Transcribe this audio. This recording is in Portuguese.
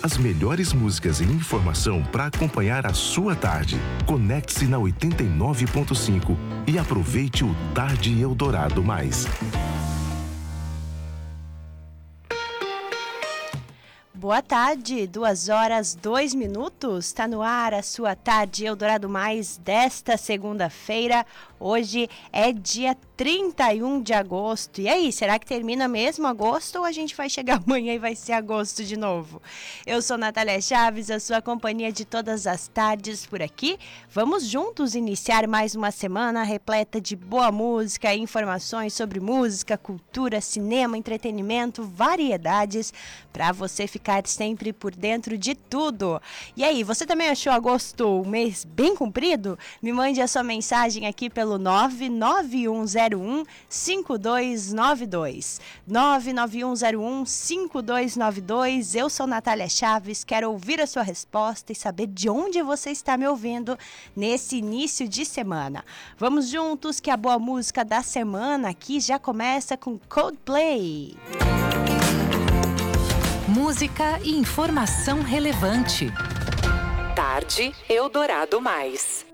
As melhores músicas e informação para acompanhar a sua tarde. Conecte-se na 89.5 e aproveite o Tarde Eldorado Mais. Boa tarde, 2h02. Está no ar a sua Tarde Eldorado Mais desta segunda-feira. Hoje é dia 31 de agosto. E aí, será que termina mesmo agosto ou a gente vai chegar amanhã e vai ser agosto de novo? Eu sou Natália Chaves, a sua companhia de todas as tardes por aqui. Vamos juntos iniciar mais uma semana repleta de boa música, informações sobre música, cultura, cinema, entretenimento, variedades, para você ficar sempre por dentro de tudo. E aí, você também achou agosto um mês bem comprido? Me mande a sua mensagem aqui pelo 99101-5292. 99101-5292. Eu sou Natália Chaves, quero ouvir a sua resposta e saber de onde você está me ouvindo nesse início de semana. Vamos juntos que a boa música da semana aqui já começa com Coldplay. Música e informação relevante. Tarde Eldorado Mais.